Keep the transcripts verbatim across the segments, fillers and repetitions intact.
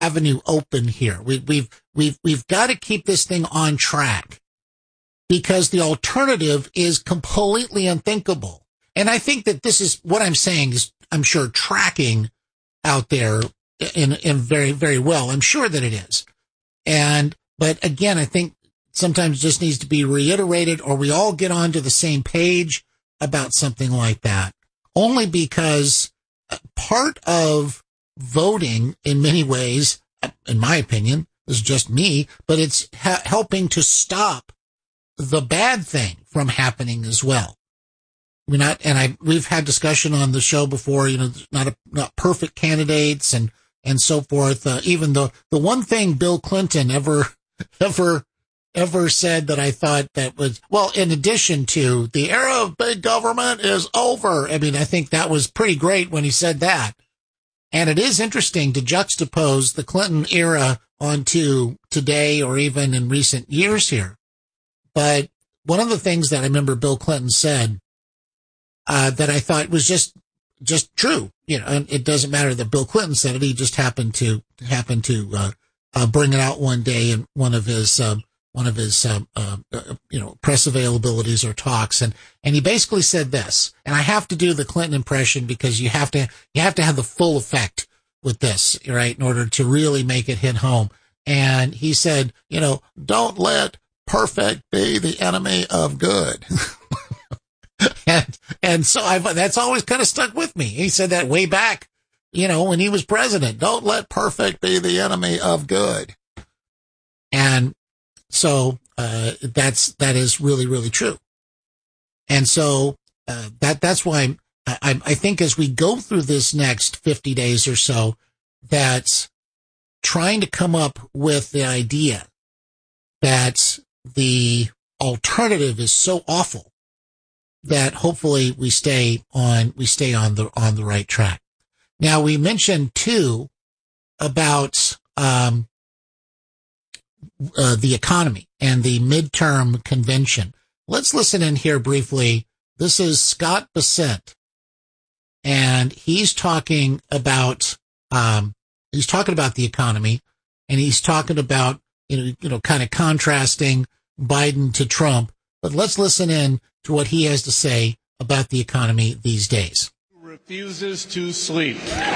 avenue open here. We, we've, we've, we've got to keep this thing on track because the alternative is completely unthinkable. And I think that this is what I'm saying is, I'm sure, tracking out there in, in very, very well. I'm sure that it is. And, but again, I think sometimes it just needs to be reiterated or we all get onto the same page about something like that. Only because part of voting in many ways, in my opinion, is just me, but it's ha- helping to stop the bad thing from happening as well. We're not, and I, we've had discussion on the show before, you know, not a, not perfect candidates and, and so forth. Uh, even the, the one thing Bill Clinton ever, ever, ever said that I thought that was, well, in addition to the era of big government is over. I mean, I think that was pretty great when he said that. And it is interesting to juxtapose the Clinton era onto today or even in recent years here. But one of the things that I remember Bill Clinton said, uh, that I thought was just, just true, you know, and it doesn't matter that Bill Clinton said it. He just happened to, happened to, uh, uh, bring it out one day in one of his, um, one of his, um, uh, uh, you know, press availabilities or talks. And, and he basically said this, and I have to do the Clinton impression because you have to, you have to have the full effect with this, right, in order to really make it hit home. And he said, you know, don't let perfect be the enemy of good. and, and so I've, that's always kind of stuck with me. He said that way back, you know, when he was president, don't let perfect be the enemy of good. And so, uh, that's, that is really, really true. And so, uh, that, that's why I, I think as we go through this next fifty days or so, that's trying to come up with the idea that the alternative is so awful that hopefully we stay on, we stay on the, on the right track. Now we mentioned too about, um, Uh, the economy and the midterm convention. Let's listen in here briefly. This is Scott Bessent, and he's talking about um, he's talking about the economy, and he's talking about you know you know kind of contrasting Biden to Trump. But let's listen in to what he has to say about the economy these days. Refuses to sleep.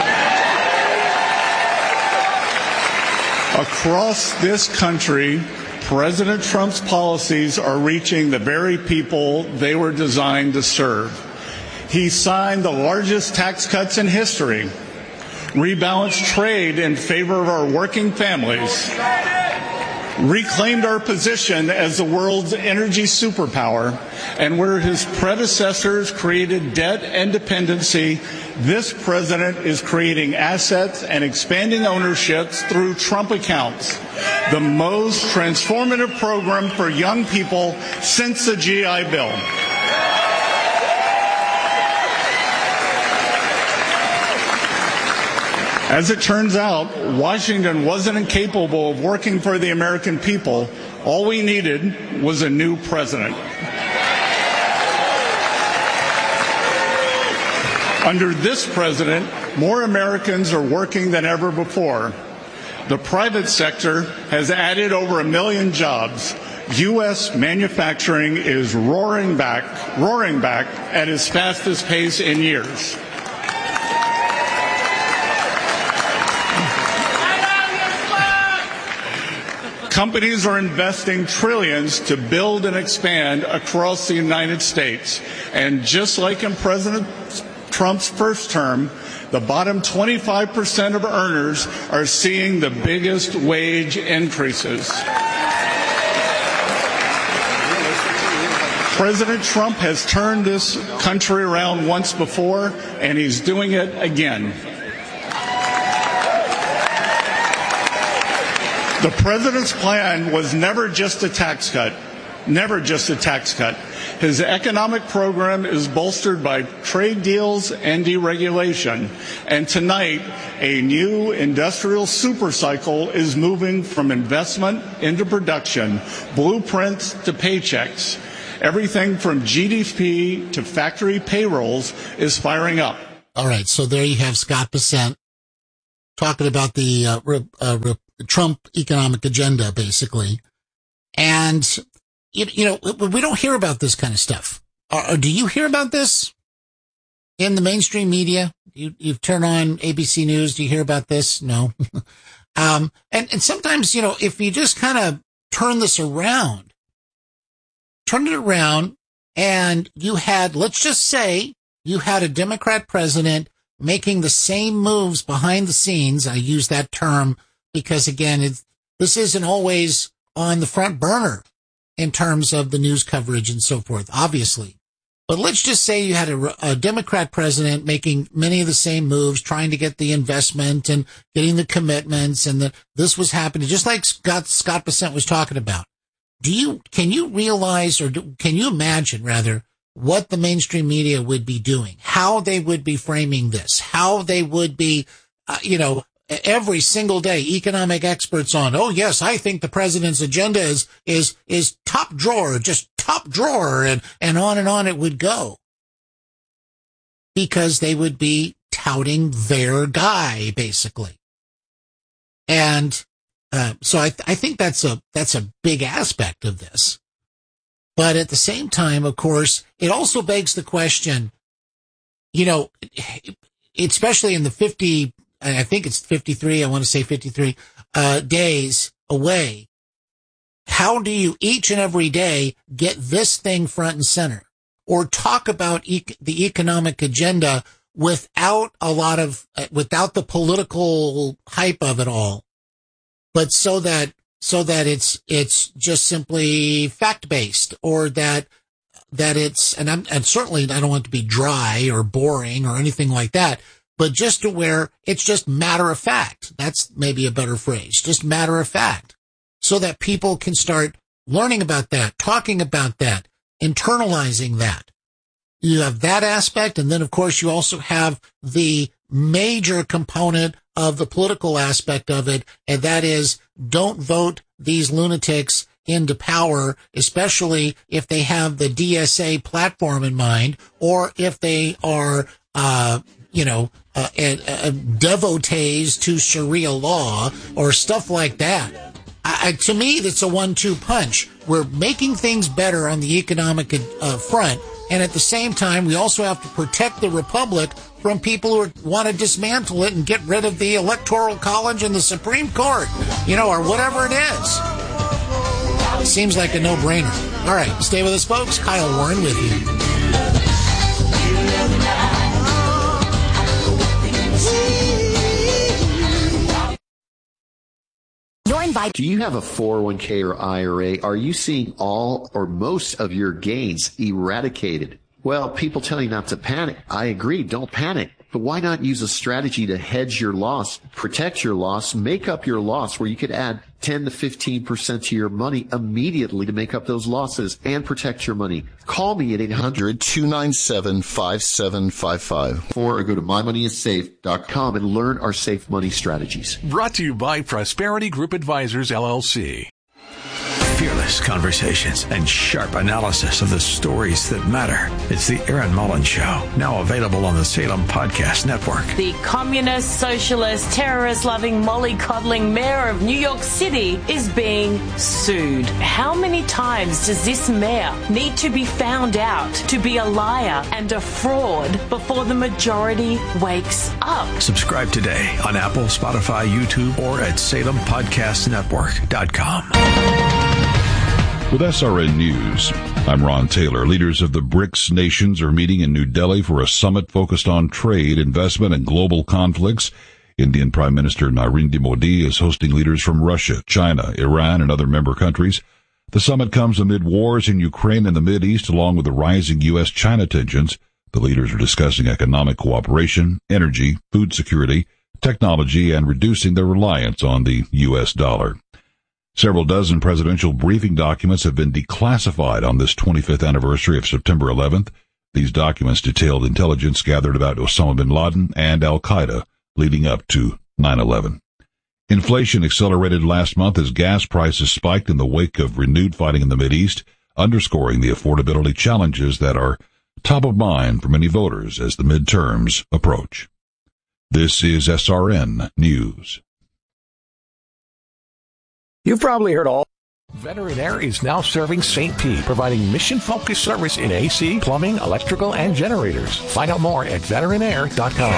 Across this country, President Trump's policies are reaching the very people they were designed to serve. He signed the largest tax cuts in history, rebalanced trade in favor of our working families, reclaimed our position as the world's energy superpower, and where his predecessors created debt and dependency, this president is creating assets and expanding ownerships through Trump accounts, the most transformative program for young people since the G I Bill. As it turns out, Washington wasn't incapable of working for the American people. All we needed was a new president. Under this president, more Americans are working than ever before. The private sector has added over a million jobs. U S manufacturing is roaring back, roaring back at its fastest pace in years. Companies are investing trillions to build and expand across the United States. And just like in President Trump's first term, the bottom twenty-five percent of earners are seeing the biggest wage increases. President Trump has turned this country around once before, and he's doing it again. The president's plan was never just a tax cut, never just a tax cut. His economic program is bolstered by trade deals and deregulation. And tonight, a new industrial supercycle is moving from investment into production, blueprints to paychecks. Everything from G D P to factory payrolls is firing up. All right, so there you have Scott Bessent talking about the uh, re, uh, re, Trump economic agenda, basically. And, you, you know, we don't hear about this kind of stuff. Or, do you hear about this in the mainstream media? You, you turn on A B C News. Do you hear about this? No. um, and, and sometimes, you know, if you just kind of turn this around, turn it around and you had, let's just say you had a Democrat president making the same moves behind the scenes. I use that term because, again, it's, this isn't always on the front burner in terms of the news coverage and so forth, obviously. But let's just say you had a, a Democrat president making many of the same moves, trying to get the investment and getting the commitments, and the, this was happening, just like Scott, Scott Bessent was talking about. Do you, can you realize, or do, can you imagine, rather, what the mainstream media would be doing, how they would be framing this, how they would be, uh, you know, every single day, economic experts on, oh, yes, I think the president's agenda is, is, is top drawer, just top drawer, and, and on and on it would go. Because they would be touting their guy, basically. And, uh, so I, th- I think that's a, that's a big aspect of this. But at the same time, of course, it also begs the question, you know, especially in the fifty, I think it's fifty-three, I want to say fifty-three, uh, days away, how do you each and every day get this thing front and center or talk about e- the economic agenda without a lot of, uh, without the political hype of it all, but so that So that it's, it's just simply fact-based, or that, that it's, and I'm, and certainly I don't want it to be dry or boring or anything like that, but just to where it's just matter of fact. That's maybe a better phrase, just matter of fact, so that people can start learning about that, talking about that, internalizing that. You have that aspect. And then of course you also have the major component of the political aspect of it, and that is, don't vote these lunatics into power, especially if they have the D S A platform in mind, or if they are, uh, you know, uh, uh, uh, devotees to Sharia law or stuff like that. I, to me, that's a one two punch. We're making things better on the economic uh, front, and at the same time, we also have to protect the republic from people who want to dismantle it and get rid of the Electoral College and the Supreme Court, you know, or whatever it is. It seems like a no-brainer. All right, stay with us, folks. Kyle Warren with you. Do you have a four oh one k or I R A? Are you seeing all or most of your gains eradicated? Well, people tell you not to panic. I agree, don't panic. But why not use a strategy to hedge your loss, protect your loss, make up your loss, where you could add ten to fifteen percent to your money immediately to make up those losses and protect your money? Call me at eight hundred, two nine seven, five seven five five or go to my money is safe dot com and learn our safe money strategies. Brought to you by Prosperity Group Advisors, L L C. Fearless conversations and sharp analysis of the stories that matter. It's the Erin Mullins Show, now available on the Salem Podcast Network. The communist, socialist, terrorist-loving, mollycoddling mayor of New York City is being sued. How many times does this mayor need to be found out to be a liar and a fraud before the majority wakes up? Subscribe today on Apple, Spotify, YouTube, or at salem podcast network dot com. With S R N News, I'm Ron Taylor. Leaders of the BRICS nations are meeting in New Delhi for a summit focused on trade, investment, and global conflicts. Indian Prime Minister Narendra Modi is hosting leaders from Russia, China, Iran, and other member countries. The summit comes amid wars in Ukraine and the Mideast, along with the rising U S China tensions. The leaders are discussing economic cooperation, energy, food security, technology, and reducing their reliance on the U S dollar. Several dozen presidential briefing documents have been declassified on this twenty-fifth anniversary of September eleventh. These documents detailed intelligence gathered about Osama bin Laden and al-Qaeda leading up to nine eleven. Inflation accelerated last month as gas prices spiked in the wake of renewed fighting in the Mideast, underscoring the affordability challenges that are top of mind for many voters as the midterms approach. This is S R N News. You've probably heard all. Veteran Air is now serving Saint Pete, providing mission-focused service in A C, plumbing, electrical, and generators. Find out more at veteran air dot com.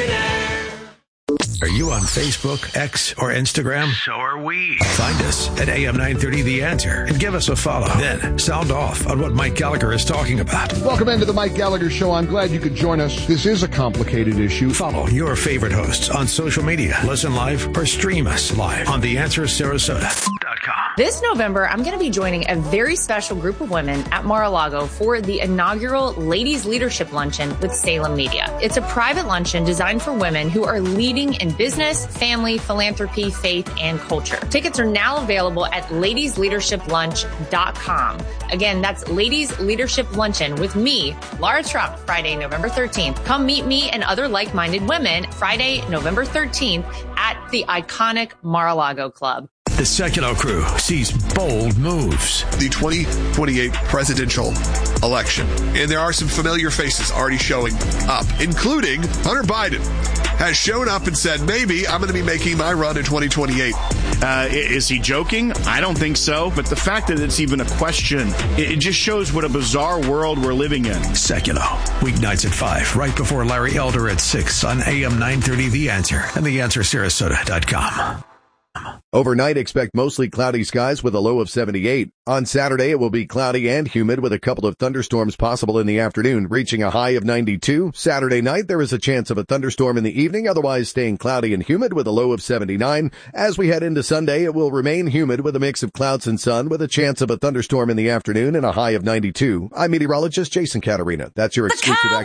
Are you on Facebook, X, or Instagram? So are we. Find us at A M nine thirty The Answer and give us a follow. Then sound off on what Mike Gallagher is talking about. Welcome into the Mike Gallagher Show. I'm glad you could join us. This is a complicated issue. Follow your favorite hosts on social media. Listen live or stream us live on the answer sarasota dot com. This November, I'm going to be joining a very special group of women at Mar-a-Lago for the inaugural Ladies Leadership Luncheon with Salem Media. It's a private luncheon designed for women who are leading in business, family, philanthropy, faith, and culture. Tickets are now available at ladies leadership lunch dot com. Again, that's Ladies Leadership Luncheon with me, Laura Trump, Friday, November thirteenth. Come meet me and other like-minded women Friday, November thirteenth at the iconic Mar-a-Lago Club. The Sekulow Crew sees bold moves. The twenty twenty-eight presidential election. And there are some familiar faces already showing up, including Hunter Biden has shown up and said, maybe I'm going to be making my run in twenty twenty-eight. Uh, is he joking? I don't think so. But the fact that it's even a question, it, it just shows what a bizarre world we're living in. Sekulow, weeknights at five, right before Larry Elder at six on A M nine thirty The Answer and the answer sarasota dot com. Overnight, expect mostly cloudy skies with a low of seventy-eight. On Saturday, it will be cloudy and humid with a couple of thunderstorms possible in the afternoon, reaching a high of ninety-two. Saturday night, there is a chance of a thunderstorm in the evening, otherwise staying cloudy and humid with a low of seventy-nine. As we head into Sunday, it will remain humid with a mix of clouds and sun with a chance of a thunderstorm in the afternoon and a high of ninety-two. I'm meteorologist Jason Caterina. That's your exclusive